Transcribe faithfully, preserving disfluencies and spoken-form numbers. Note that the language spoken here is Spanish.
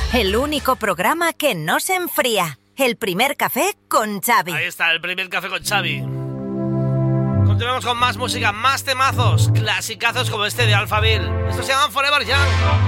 El único programa que no se enfría. El primer café con Xavi. Ahí está, el primer café con Xavi. Continuamos con más música, más temazos, clasicazos como este de Alphaville. Esto se llama Forever Young.